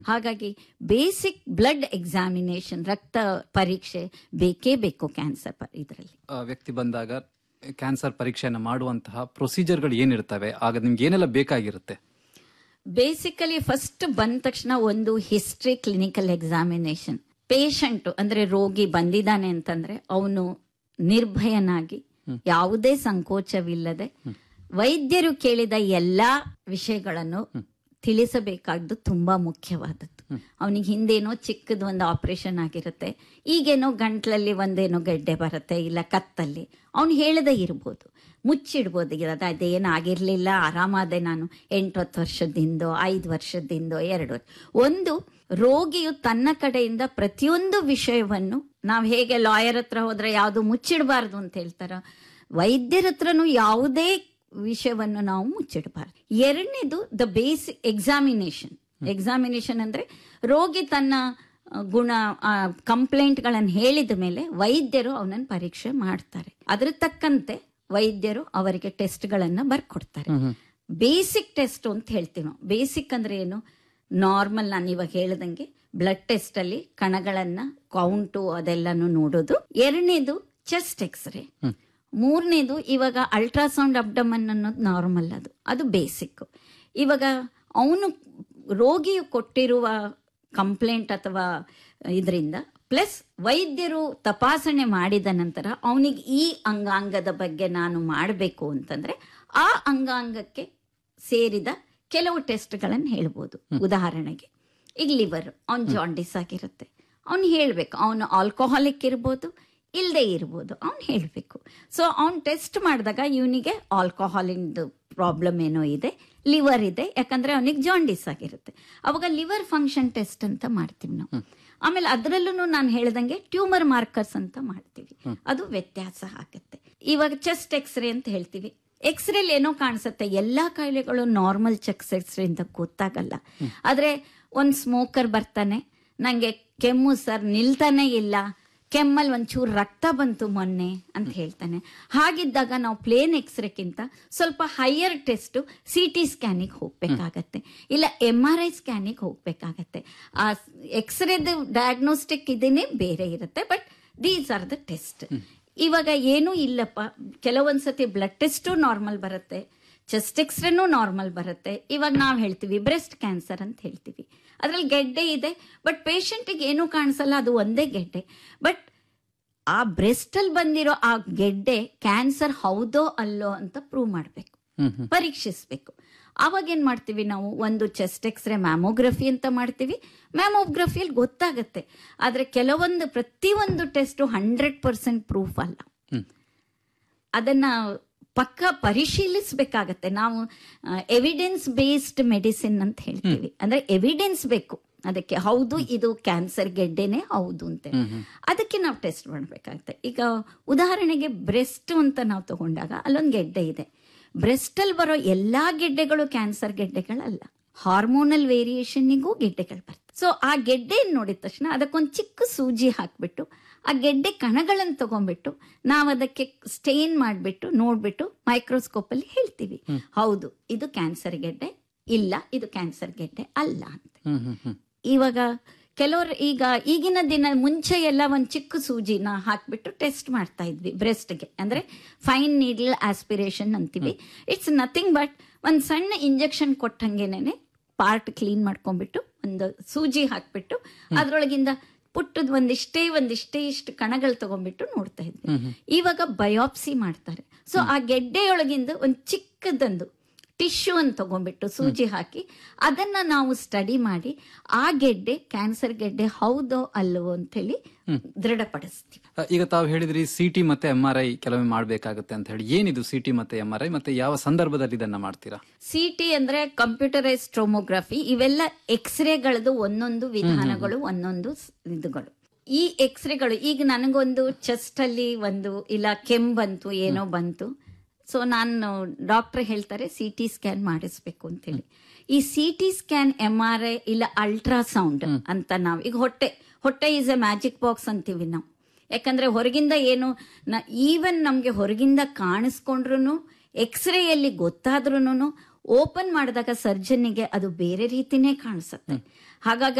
ಹಾಗಾಗಿ basic blood examination, ರಕ್ತ ಪರೀಕ್ಷೆ ಬೇಕೇ ಬೇಕು ಕ್ಯಾನ್ಸರ್ ಇದರಲ್ಲಿ. ವ್ಯಕ್ತಿ ಬಂದಾಗ ಕ್ಯಾನ್ಸರ್ ಪರೀಕ್ಷೆಯನ್ನು ಮಾಡುವಂತಹ ಪ್ರೊಸೀಜರ್ಗಳು ಏನಿರ್ತವೆ, ಆಗ ನಿಮ್ಗೆ ಏನೆಲ್ಲ ಬೇಕಾಗಿರುತ್ತೆ? ಬೇಸಿಕಲಿ ಫಸ್ಟ್ ಬಂದ ತಕ್ಷಣ ಒಂದು ಹಿಸ್ಟ್ರಿ ಕ್ಲಿನಿಕಲ್ ಎಕ್ಸಾಮಿನೇಷನ್. ಪೇಷಂಟ್ ಅಂದ್ರೆ ರೋಗಿ ಬಂದಿದ್ದಾನೆ ಅಂತಂದ್ರೆ ಅವನು ನಿರ್ಭಯನಾಗಿ ಯಾವುದೇ ಸಂಕೋಚವಿಲ್ಲದೆ ವೈದ್ಯರು ಕೇಳಿದ ಎಲ್ಲಾ ವಿಷಯಗಳನ್ನು ತಿಳಿಸಬೇಕಾದ್ದು ತುಂಬಾ ಮುಖ್ಯವಾದದ್ದು. ಅವನಿಗೆ ಹಿಂದೇನೋ ಚಿಕ್ಕದು ಒಂದು ಆಪರೇಷನ್ ಆಗಿರುತ್ತೆ, ಈಗೇನೋ ಗಂಟ್ಲಲ್ಲಿ ಒಂದೇನೋ ಗೆಡ್ಡೆ ಬರುತ್ತೆ, ಇಲ್ಲ ಕತ್ತಲ್ಲಿ, ಅವನು ಹೇಳದೇ ಇರ್ಬೋದು, ಮುಚ್ಚಿಡ್ಬೋದು. ಅದೇನು ಆಗಿರ್ಲಿಲ್ಲ, ಆರಾಮಾದೆ, ನಾನು 8-10 ವರ್ಷದಿಂದೋ 5 ವರ್ಷದಿಂದೋ 2 ವರ್ಷ. ಒಂದು ರೋಗಿಯು ತನ್ನ ಕಡೆಯಿಂದ ಪ್ರತಿಯೊಂದು ವಿಷಯವನ್ನು, ನಾವು ಹೇಗೆ ಲಾಯರ್ ಹತ್ರ ಹೋದ್ರೆ ಯಾವುದು ಮುಚ್ಚಿಡಬಾರ್ದು ಅಂತ ಹೇಳ್ತಾರ, ವೈದ್ಯರ ಹತ್ರನೂ ಯಾವುದೇ ವಿಷಯವನ್ನು ನಾವು ಮುಚ್ಚಿಡಬಾರ್ದು. ಎರಡನೇದು ದ ಬೇಸಿಕ್ ಎಕ್ಸಾಮಿನೇಷನ್. ಎಕ್ಸಾಮಿನೇಷನ್ ಅಂದ್ರೆ ರೋಗಿ ತನ್ನ ಗುಣ ಕಂಪ್ಲೇಂಟ್ಗಳನ್ನು ಹೇಳಿದ ಮೇಲೆ ವೈದ್ಯರು ಅವನನ್ನು ಪರೀಕ್ಷೆ ಮಾಡ್ತಾರೆ. ಅದ್ರ ತಕ್ಕಂತೆ ವೈದ್ಯರು ಅವರಿಗೆ ಟೆಸ್ಟ್ಗಳನ್ನ ಬರ್ಕೊಡ್ತಾರೆ. ಬೇಸಿಕ್ ಟೆಸ್ಟ್ ಅಂತ ಹೇಳ್ತೀವಿ ನಾವು. ಬೇಸಿಕ್ ಅಂದ್ರೆ ಏನು? ನಾರ್ಮಲ್, ನಾನು ಇವಾಗ ಹೇಳ್ದಂಗೆ ಬ್ಲಡ್ ಟೆಸ್ಟ್ ಅಲ್ಲಿ ಕಣಗಳನ್ನ ಕೌಂಟು ಅದೆಲ್ಲಾನು ನೋಡೋದು. ಎರಡನೇದು ಚೆಸ್ಟ್ ಎಕ್ಸ್ರೇ. ಮೂರನೇದು ಇವಾಗ ಅಲ್ಟ್ರಾಸೌಂಡ್ ಅಬ್ಡಮನ್ ಅನ್ನೋದು ನಾರ್ಮಲ್, ಅದು ಬೇಸಿಕ್. ಇವಾಗ ಅವನು ರೋಗಿಯು ಕೊಟ್ಟಿರುವ ಕಂಪ್ಲೇಂಟ್ ಅಥವಾ ಇದರಿಂದ ಪ್ಲಸ್ ವೈದ್ಯರು ತಪಾಸಣೆ ಮಾಡಿದ ನಂತರ ಅವನಿಗೆ ಈ ಅಂಗಾಂಗದ ಬಗ್ಗೆ ನಾನು ಮಾಡಬೇಕು ಅಂತಂದ್ರೆ ಆ ಅಂಗಾಂಗಕ್ಕೆ ಸೇರಿದ ಕೆಲವು ಟೆಸ್ಟ್ಗಳನ್ನು ಹೇಳ್ಬೋದು. ಉದಾಹರಣೆಗೆ ಈಗ ಲಿವರ್, ಅವ್ನು ಜಾಂಡಿಸ್ ಆಗಿರುತ್ತೆ, ಅವ್ನು ಹೇಳ್ಬೇಕು. ಅವನು ಆಲ್ಕೋಹಾಲಿಕ್ ಇರ್ಬೋದು, ಇಲ್ಲದೆ ಇರ್ಬೋದು, ಅವ್ನು ಹೇಳಬೇಕು. ಸೊ ಅವ್ನು ಟೆಸ್ಟ್ ಮಾಡಿದಾಗ ಇವನಿಗೆ ಆಲ್ಕೋಹಾಲಿಂದು ಪ್ರಾಬ್ಲಮ್ ಏನೋ ಇದೆ, ಲಿವರ್ ಇದೆ, ಯಾಕಂದ್ರೆ ಅವನಿಗೆ ಜಾಂಡಿಸ್ ಆಗಿರುತ್ತೆ. ಅವಾಗ ಲಿವರ್ ಫಂಕ್ಷನ್ ಟೆಸ್ಟ್ ಅಂತ ಮಾಡ್ತೀವಿ ನಾವು. ಆಮೇಲೆ ಅದರಲ್ಲೂ ನಾನು ಹೇಳ್ದಂಗೆ ಟ್ಯೂಮರ್ ಮಾರ್ಕರ್ಸ್ ಅಂತ ಮಾಡ್ತೀವಿ, ಅದು ವ್ಯತ್ಯಾಸ ಆಗುತ್ತೆ. ಇವಾಗ ಚೆಸ್ಟ್ ಎಕ್ಸ್ರೇ ಅಂತ ಹೇಳ್ತೀವಿ. ಎಕ್ಸ್ರೇಲಿ ಏನೋ ಕಾಣಿಸುತ್ತೆ, ಎಲ್ಲಾ ಕಾಯಿಲೆಗಳು ನಾರ್ಮಲ್ ಚೆಸ್ಟ್ ಎಕ್ಸ್ರೇ ಇಂದ ಗೊತ್ತಾಗಲ್ಲ. ಆದ್ರೆ ಒಂದ್ ಸ್ಮೋಕರ್ ಬರ್ತಾನೆ, ನಂಗೆ ಕೆಮ್ಮು ಸರ್ ನಿಲ್ತಾನೆ ಇಲ್ಲ, ಕೆಮ್ಮಲ್ಲಿ ಒಂಚೂರು ರಕ್ತ ಬಂತು ಮೊನ್ನೆ ಅಂತ ಹೇಳ್ತಾನೆ. ಹಾಗಿದ್ದಾಗ ನಾವು ಪ್ಲೇನ್ ಎಕ್ಸ್ರೇಕ್ಕಿಂತ ಸ್ವಲ್ಪ ಹೈಯರ್ ಟೆಸ್ಟ್ CT ಸ್ಕ್ಯಾನಿಗೆ ಹೋಗ್ಬೇಕಾಗತ್ತೆ, ಇಲ್ಲ MRI ಸ್ಕ್ಯಾನಿಗೆ ಹೋಗ್ಬೇಕಾಗತ್ತೆ. ಆ ಎಕ್ಸ್ರೇದು ಡಯಾಗ್ನೋಸ್ಟಿಕ್ ಇದೇನೆ ಬೇರೆ ಇರುತ್ತೆ, but these are the test. ಇವಾಗ ಏನೂ ಇಲ್ಲಪ್ಪ, ಕೆಲವೊಂದ್ಸತಿ ಬ್ಲಡ್ ಟೆಸ್ಟು ನಾರ್ಮಲ್ ಬರುತ್ತೆ, ಚೆಸ್ಟ್ ಎಕ್ಸ್ರೇನೂ ನಾರ್ಮಲ್ ಬರುತ್ತೆ. ಇವಾಗ ನಾವು ಹೇಳ್ತೀವಿ ಬ್ರೆಸ್ಟ್ ಕ್ಯಾನ್ಸರ್ ಅಂತ ಹೇಳ್ತೀವಿ, ಅದ್ರಲ್ಲಿ ಗೆಡ್ಡೆ ಇದೆ, ಬಟ್ ಪೇಷಂಟಿಗೆ ಏನೂ ಕಾಣಿಸಲ್ಲ, ಅದು ಒಂದೇ ಗೆಡ್ಡೆ. ಬಟ್ ಆ ಬ್ರೆಸ್ಟ್ ಅಲ್ಲಿ ಬಂದಿರೋ ಆ ಗೆಡ್ಡೆ ಕ್ಯಾನ್ಸರ್ ಹೌದೋ ಅಲ್ಲೋ ಅಂತ ಪ್ರೂವ್ ಮಾಡಬೇಕು, ಪರೀಕ್ಷಿಸ್ಬೇಕು. ಅವಾಗ ಏನ್ ಮಾಡ್ತೀವಿ ನಾವು, ಒಂದು ಚೆಸ್ಟ್ ಎಕ್ಸ್ರೇ ಮ್ಯಾಮೋಗ್ರಫಿ ಅಂತ ಮಾಡ್ತೀವಿ. ಮ್ಯಾಮೋಗ್ರಫಿಯಲ್ಲಿ ಗೊತ್ತಾಗತ್ತೆ, ಆದ್ರೆ ಕೆಲವೊಂದು ಪ್ರತಿಯೊಂದು ಟೆಸ್ಟ್ 100% ಪ್ರೂಫ್ ಅಲ್ಲ. ಅದನ್ನ ಪಕ್ಕ ಪರಿಶೀಲಿಸಬೇಕಾಗತ್ತೆ. ನಾವು ಎವಿಡೆನ್ಸ್ ಬೇಸ್ಡ್ ಮೆಡಿಸಿನ್ ಅಂತ ಹೇಳ್ತೀವಿ. ಅಂದ್ರೆ ಎವಿಡೆನ್ಸ್ ಬೇಕು ಅದಕ್ಕೆ, ಹೌದು ಇದು ಕ್ಯಾನ್ಸರ್ ಗೆಡ್ಡೆನೆ ಹೌದು ಅಂತ, ಅದಕ್ಕೆ ನಾವು ಟೆಸ್ಟ್ ಮಾಡಬೇಕಾಗತ್ತೆ. ಈಗ ಉದಾಹರಣೆಗೆ ಬ್ರೆಸ್ಟ್ ಅಂತ ನಾವು ತಗೊಂಡಾಗ ಅಲ್ಲೊಂದು ಗೆಡ್ಡೆ ಇದೆ. ಬ್ರೆಸ್ಟ್ ಅಲ್ಲಿ ಬರೋ ಎಲ್ಲಾ ಗೆಡ್ಡೆಗಳು ಕ್ಯಾನ್ಸರ್ ಗೆಡ್ಡೆಗಳಲ್ಲ, ಹಾರ್ಮೋನಲ್ ವೇರಿಯೇಷನ್ನಿಗೂ ಗೆಡ್ಡೆಗಳು ಬರ್ತವೆ. ಸೊ ಆ ಗೆಡ್ಡೆ ನೋಡಿದ ತಕ್ಷಣ ಅದಕ್ಕೊಂದು ಚಿಕ್ಕ ಸೂಜಿ ಹಾಕ್ಬಿಟ್ಟು ಆ ಗೆಡ್ಡೆ ಕಣಗಳನ್ನು ತಗೊಂಡ್ಬಿಟ್ಟು ನಾವು ಅದಕ್ಕೆ ಸ್ಟೇನ್ ಮಾಡಿಬಿಟ್ಟು ನೋಡ್ಬಿಟ್ಟು ಮೈಕ್ರೋಸ್ಕೋಪ್ ಅಲ್ಲಿ ಹೇಳ್ತೀವಿ, ಹೌದು ಇದು ಕ್ಯಾನ್ಸರ್ ಗೆಡ್ಡೆ, ಇಲ್ಲ ಇದು ಕ್ಯಾನ್ಸರ್ ಗೆಡ್ಡೆ ಅಲ್ಲ ಅಂತ. ಇವಾಗ ಕೆಲವರು ಈಗಿನ ದಿನ, ಮುಂಚೆ ಎಲ್ಲ ಒಂದು ಚಿಕ್ಕ ಸೂಜಿನ ಹಾಕ್ಬಿಟ್ಟು ಟೆಸ್ಟ್ ಮಾಡ್ತಾ ಇದ್ವಿ ಬ್ರೆಸ್ಟ್ಗೆ, ಅಂದ್ರೆ ಫೈನ್ ನೀಡಲ್ ಆಸ್ಪಿರೇಷನ್ ಅಂತೀವಿ. ಇಟ್ಸ್ ನಥಿಂಗ್ ಬಟ್ ಒಂದು ಸಣ್ಣ ಇಂಜೆಕ್ಷನ್ ಕೊಟ್ಟಂಗೆನೆ ಪಾರ್ಟ್ ಕ್ಲೀನ್ ಮಾಡ್ಕೊಂಡ್ಬಿಟ್ಟು ಒಂದು ಸೂಜಿ ಹಾಕ್ಬಿಟ್ಟು ಅದ್ರೊಳಗಿಂದ ಪುಟ್ಟದ್ ಒಂದಿಷ್ಟೇ ಇಷ್ಟು ಕಣಗಳು ತಗೊಂಡ್ಬಿಟ್ಟು ನೋಡ್ತಾ ಇದ್ವಿ. ಇವಾಗ ಬಯಾಪ್ಸಿ ಮಾಡ್ತಾರೆ. ಸೊ ಆ ಗೆಡ್ಡೆಯೊಳಗಿಂದ ಒಂದು ಚಿಕ್ಕದೊಂದು ಟಿಶ್ಯೂ ಅನ್ನು ತಗೊಂಡ್ಬಿಟ್ಟು ಸೂಜಿ ಹಾಕಿ ಅದನ್ನ ನಾವು ಸ್ಟಡಿ ಮಾಡಿ ಆ ಗೆಡ್ಡೆ ಕ್ಯಾನ್ಸರ್ ಗೆಡ್ಡೆ ಹೌದೋ ಅಲ್ಲವೋ ಅಂತ ಹೇಳಿ ದೃಢಪಡಿಸ್ತೀವಿ. ಈಗ ತಾವು ಹೇಳಿದ್ರಿ CT ಮತ್ತೆ MRI ಕೆಲವೊಮ್ಮೆ ಮಾಡ್ಬೇಕಾಗುತ್ತೆ ಅಂತ ಹೇಳಿ. ಏನಿದು CT ಮತ್ತೆ MRI, ಮತ್ತೆ ಯಾವ ಸಂದರ್ಭದಲ್ಲಿ ಇದನ್ನ ಮಾಡ್ತೀರಾ? CT ಅಂದ್ರೆ ಕಂಪ್ಯೂಟರೈಸ್ ಟೊಮೊಗ್ರಫಿ. ಇವೆಲ್ಲ ಎಕ್ಸ್ರೇಗಳದ್ದು ಒಂದೊಂದು ವಿಧಾನಗಳು, ಒಂದೊಂದು ಇದುಗಳು. ಈ ಎಕ್ಸ್ರೇಗಳು, ಈಗ ನನಗೊಂದು ಚೆಸ್ಟ್ ಅಲ್ಲಿ ಒಂದು ಇಲ್ಲ ಕೆಮ್ಮು ಬಂತು, ಏನೋ ಬಂತು, ಸೊ ನಾನು ಡಾಕ್ಟರ್ ಹೇಳ್ತಾರೆ CT ಸ್ಕ್ಯಾನ್ ಮಾಡಿಸ್ಬೇಕು ಅಂತ ಹೇಳಿ. ಈ CT ಸ್ಕ್ಯಾನ್, MRI ಇಲ್ಲ ಅಲ್ಟ್ರಾಸೌಂಡ್ ಅಂತ ನಾವು ಈಗ ಹೊಟ್ಟೆ ಈಸ್ ಎ ಮ್ಯಾಜಿಕ್ ಬಾಕ್ಸ್ ಅಂತೀವಿ ನಾವು. ಯಾಕಂದ್ರೆ ಹೊರಗಿಂದ ಏನು, ಈವನ್ ನಮ್ಗೆ ಹೊರಗಿಂದ ಕಾಣಿಸ್ಕೊಂಡ್ರು ಎಕ್ಸ್ರೇಯಲ್ಲಿ ಗೊತ್ತಾದ್ರೂ ಓಪನ್ ಮಾಡಿದಾಗ ಸರ್ಜನ್ನಿಗೆ ಅದು ಬೇರೆ ರೀತಿನೇ ಕಾಣಿಸುತ್ತೆ. ಹಾಗಾಗಿ